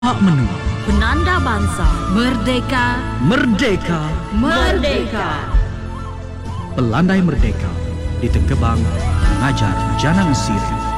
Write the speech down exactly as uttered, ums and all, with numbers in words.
hak menua. Penanda bangsa. Merdeka. Merdeka. Merdeka. Pelandai Merdeka di Tengkebang mengajar Janang Siri.